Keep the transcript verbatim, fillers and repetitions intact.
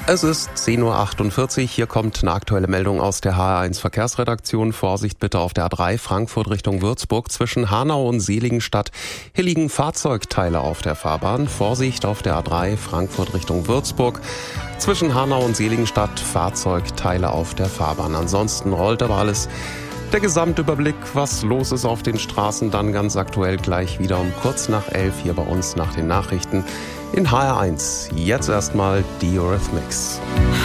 Es ist zehn Uhr achtundvierzig, hier kommt eine aktuelle Meldung aus der H R eins Verkehrsredaktion. Vorsicht bitte auf der A drei Frankfurt Richtung Würzburg zwischen Hanau und Seligenstadt. Hier liegen Fahrzeugteile auf der Fahrbahn. Vorsicht auf der A drei Frankfurt Richtung Würzburg zwischen Hanau und Seligenstadt. Fahrzeugteile auf der Fahrbahn. Ansonsten rollt aber alles. Der Gesamtüberblick, was los ist auf den Straßen, dann ganz aktuell gleich wieder um kurz nach elf hier bei uns nach den Nachrichten in H R eins. Jetzt erstmal die Eurythmics.